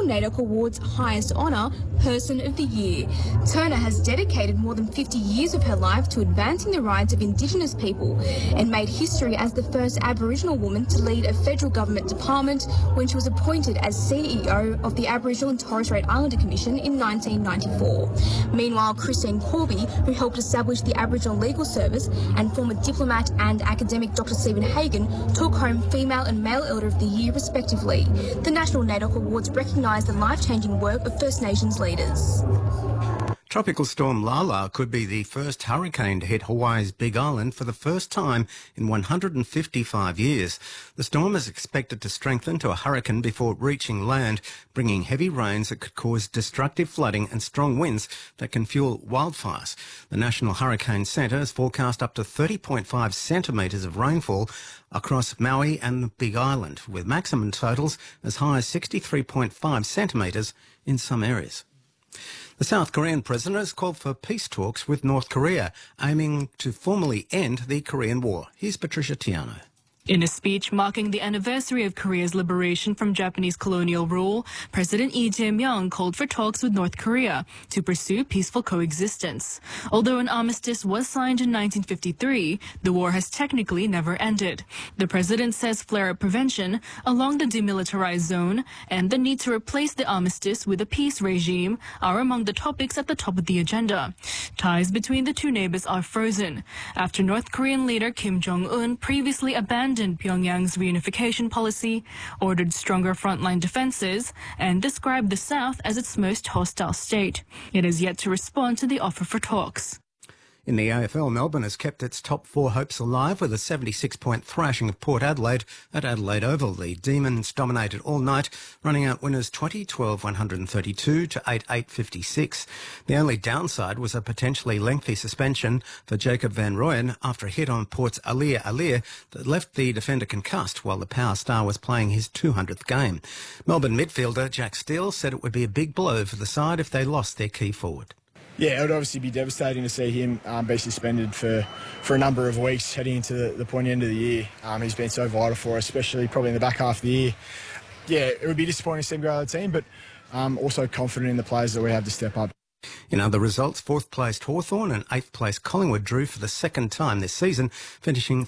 NAIDOC Awards highest honour, Person of the Year. Turner has dedicated more than 50 years of her life to advancing the rights of Indigenous people and made history as the first Aboriginal woman to lead a federal government department when she was appointed as CEO of the Aboriginal and Torres Strait Islander Commission in 1994. Meanwhile, Christine Corby, who helped establish the Aboriginal Legal Service, and former diplomat and academic Dr. Stephen Hagan took home Female and Male Elder of the Year, respectively. The National NAIDOC Awards recognise the life-changing work of First Nations leaders. Tropical storm Lala could be the first hurricane to hit Hawaii's Big Island for the first time in 155 years. The storm is expected to strengthen to a hurricane before reaching land, bringing heavy rains that could cause destructive flooding and strong winds that can fuel wildfires. The National Hurricane Centre has forecast up to 30.5 centimetres of rainfall across Maui and the Big Island, with maximum totals as high as 63.5 centimetres in some areas. The South Korean president has called for peace talks with North Korea, aiming to formally end the Korean War. Here's Patricia Tiano. In a speech marking the anniversary of Korea's liberation from Japanese colonial rule, President Lee Jae-myung called for talks with North Korea to pursue peaceful coexistence. Although an armistice was signed in 1953, the war has technically never ended. The president says flare-up prevention along the demilitarized zone and the need to replace the armistice with a peace regime are among the topics at the top of the agenda. Ties between the two neighbors are frozen after North Korean leader Kim Jong-un previously abandoned Pyongyang's reunification policy, ordered stronger frontline defenses, and described the South as its most hostile state. It has yet to respond to the offer for talks. In the AFL, Melbourne has kept its top four hopes alive with a 76-point thrashing of Port Adelaide at Adelaide Oval. The Demons dominated all night, running out winners 20-12-132 to 8-8-56. The only downside was a potentially lengthy suspension for Jacob van Rooyen after a hit on Port's Alir Alir that left the defender concussed while the power star was playing his 200th game. Melbourne midfielder Jack Steele said it would be a big blow for the side if they lost their key forward. Yeah, it would obviously be devastating to see him be suspended for a number of weeks heading into the pointy end of the year. He's been so vital for us, especially probably in the back half of the year. Yeah, it would be disappointing to see him go out of the team, but also confident in the players that we have to step up. In other results, 4th placed Hawthorn and 8th placed Collingwood drew for the second time this season, finishing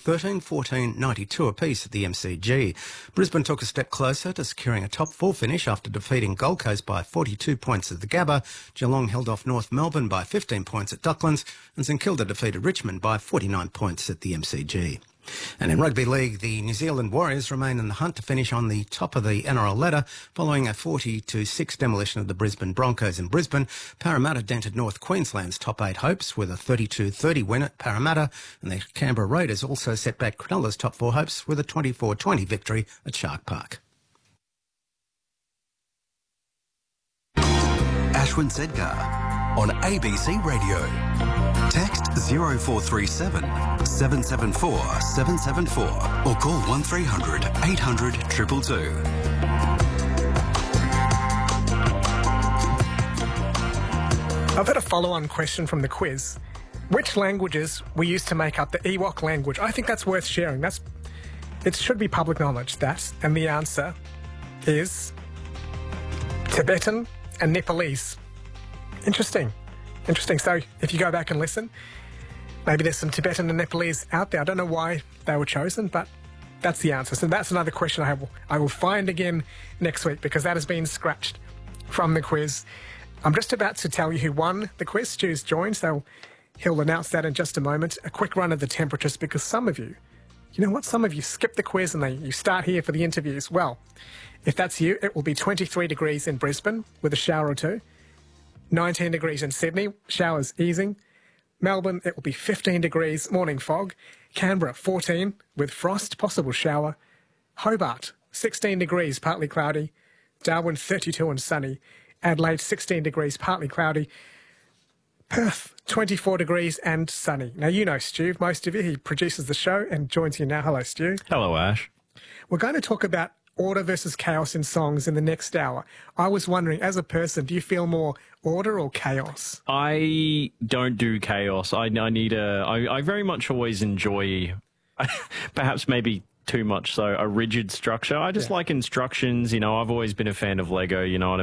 13-14-92 apiece at the MCG. Brisbane took a step closer to securing a top 4 finish after defeating Gold Coast by 42 points at the Gabba. Geelong held off North Melbourne by 15 points at Docklands, and St Kilda defeated Richmond by 49 points at the MCG. And in rugby league, the New Zealand Warriors remain in the hunt to finish on the top of the NRL ladder following a 40-6 demolition of the Brisbane Broncos in Brisbane. Parramatta dented North Queensland's top 8 hopes with a 32-30 win at Parramatta, and the Canberra Raiders also set back Cronulla's top 4 hopes with a 24-20 victory at Shark Park. Ashwin Sedgar on ABC Radio. Text 0437 774 774 or call 1300 800 222. I've had a follow-on question from the quiz. Which languages were used to make up the Ewok language? I think that's worth sharing. It should be public knowledge, that. And the answer is Tibetan and Nepalese. Interesting. So if you go back and listen, maybe there's some Tibetan and Nepalese out there. I don't know why they were chosen, but that's the answer. So that's another question I will find again next week because that has been scratched from the quiz. I'm just about to tell you who won the quiz. Stu's joined, so he'll announce that in just a moment. A quick run of the temperatures because some of you skip the quiz and you start here for the interviews. Well, if that's you, it will be 23 degrees in Brisbane with a shower or two. 19 degrees in Sydney, showers easing. Melbourne, it will be 15 degrees, morning fog. Canberra, 14 with frost, possible shower. Hobart, 16 degrees, partly cloudy. Darwin, 32 and sunny. Adelaide, 16 degrees, partly cloudy. Perth, 24 degrees and sunny. Now, you know Stu, most of you. He produces the show and joins you now. Hello, Stu. Hello, Ash. We're going to talk about order versus chaos in songs in the next hour. I was wondering, as a person, do you feel more order or chaos? I don't do chaos. I very much always enjoy, perhaps maybe too much so, a rigid structure. I just like instructions. I've always been a fan of Lego, you know what I